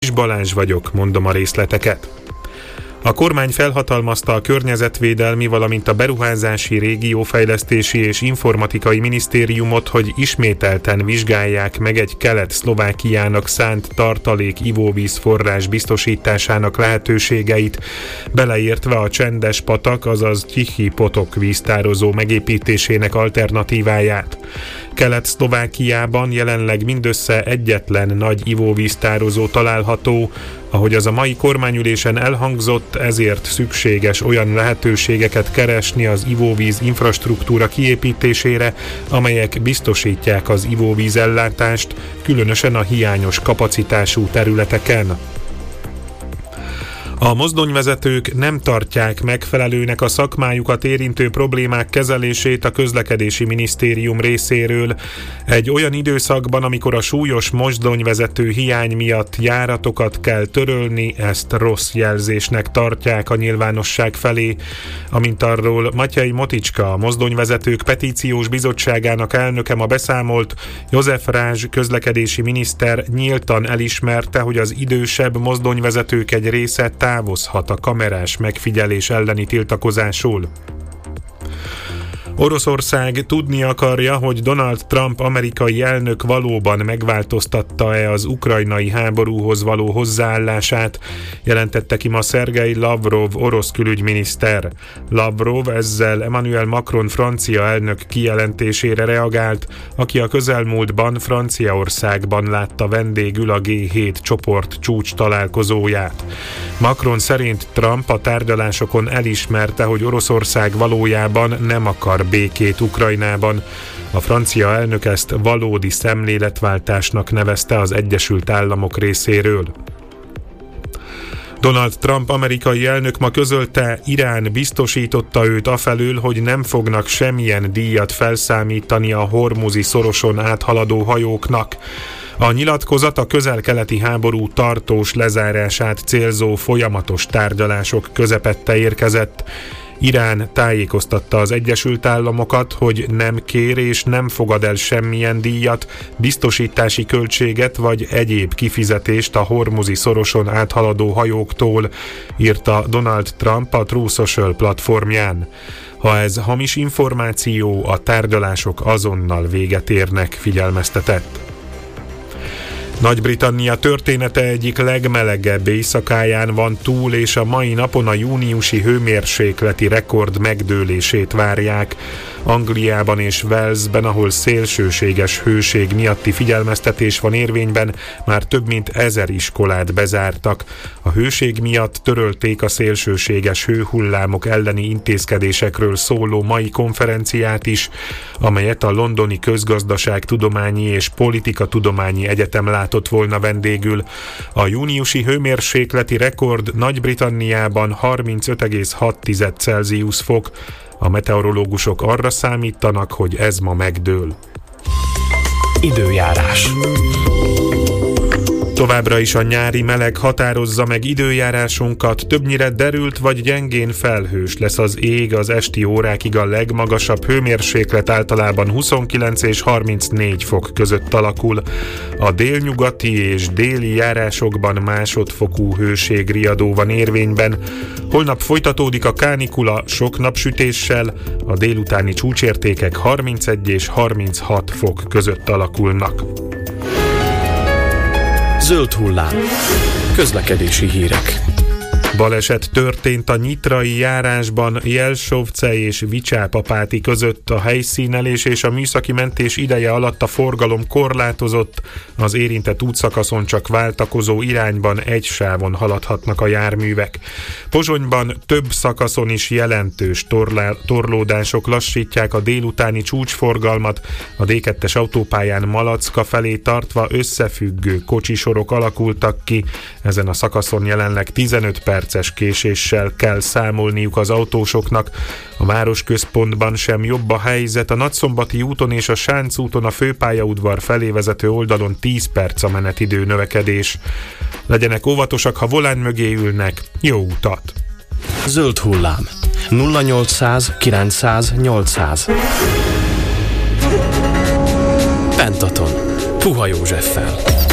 Kis Balázs vagyok, mondom a részleteket. A kormány felhatalmazta a Környezetvédelmi, valamint a Beruházási, Régiófejlesztési és Informatikai Minisztériumot, hogy ismételten vizsgálják meg egy Kelet-Szlovákiának szánt tartalék ivóvíz forrás biztosításának lehetőségeit, beleértve a Csendes-patak, azaz Tychy potok víztározó megépítésének alternatíváját. Kelet-Szlovákiában jelenleg mindössze egyetlen nagy ivóvíztározó található. Ahogy az a mai kormányülésen elhangzott, ezért szükséges olyan lehetőségeket keresni az ivóvíz infrastruktúra kiépítésére, amelyek biztosítják az ivóvízellátást, különösen a hiányos kapacitású területeken. A mozdonyvezetők nem tartják megfelelőnek a szakmájukat érintő problémák kezelését a Közlekedési Minisztérium részéről. Egy olyan időszakban, amikor a súlyos mozdonyvezető hiány miatt járatokat kell törölni, ezt rossz jelzésnek tartják a nyilvánosság felé. Amint arról Matyai Moticska, a Mozdonyvezetők Petíciós Bizottságának elnöke ma beszámolt, József Rázs közlekedési miniszter nyíltan elismerte, hogy az idősebb mozdonyvezetők egy része távozhat a kamerás megfigyelés elleni tiltakozásul. Oroszország tudni akarja, hogy Donald Trump amerikai elnök valóban megváltoztatta-e az ukrajnai háborúhoz való hozzáállását, jelentette ki ma Szergej Lavrov orosz külügyminiszter. Lavrov ezzel Emmanuel Macron francia elnök kijelentésére reagált, aki a közelmúltban Franciaországban látta vendégül a G7 csoport csúcs találkozóját. Macron szerint Trump a tárgyalásokon elismerte, hogy Oroszország valójában nem akar békét Ukrajnában. A francia elnök ezt valódi szemléletváltásnak nevezte az Egyesült Államok részéről. Donald Trump amerikai elnök ma közölte, Irán biztosította őt afelől, hogy nem fognak semmilyen díjat felszámítani a hormuzi szoroson áthaladó hajóknak. A nyilatkozat a közel-keleti háború tartós lezárását célzó folyamatos tárgyalások közepette érkezett. Irán tájékoztatta az Egyesült Államokat, hogy nem kér és nem fogad el semmilyen díjat, biztosítási költséget vagy egyéb kifizetést a hormuzi szoroson áthaladó hajóktól, írta Donald Trump a Truth Social platformján. Ha ez hamis információ, a tárgyalások azonnal véget érnek, figyelmeztetett. Nagy-Britannia története egyik legmelegebb éjszakáján van túl, és a mai napon a júniusi hőmérsékleti rekord megdőlését várják. Angliában és Walesben, ahol szélsőséges hőség miatti figyelmeztetés van érvényben, már több mint 1000 iskolát bezártak. A hőség miatt törölték a szélsőséges hőhullámok elleni intézkedésekről szóló mai konferenciát is, amelyet a Londoni Közgazdaságtudományi és Politikatudományi Egyetem látott volna vendégül. A júniusi hőmérsékleti rekord Nagy-Britanniában 35,6 Celsius fok. A meteorológusok arra számítanak, hogy ez ma megdől. Időjárás. Továbbra is a nyári meleg határozza meg időjárásunkat, többnyire derült vagy gyengén felhős lesz az ég, az esti órákig a legmagasabb hőmérséklet általában 29 és 34 fok között alakul. A délnyugati és déli járásokban másodfokú hőségriadó van érvényben. Holnap folytatódik a kánikula sok napsütéssel, a délutáni csúcsértékek 31 és 36 fok között alakulnak. Zöld hullám. Közlekedési hírek. Baleset történt a nyitrai járásban Jelsovce és Vicsápapáti között. A helyszínelés és a műszaki mentés ideje alatt a forgalom korlátozott, az érintett útszakaszon csak váltakozó irányban egy sávon haladhatnak a járművek. Pozsonyban több szakaszon is jelentős torlódások lassítják a délutáni csúcsforgalmat, a D2-es autópályán Malacka felé tartva összefüggő kocsisorok alakultak ki, ezen a szakaszon jelenleg 15 perces késéssel kell számolniuk az autósoknak. A városközpontban sem jobb a helyzet, a Nagyszombati úton és a Sánc úton a főpályaudvar felé vezető oldalon 10 perc a menetidő növekedés. Legyenek óvatosak, ha volán mögé ülnek. Jó utat! Zöld hullám. 0800 900 800. Pentaton. Puha Józseffel.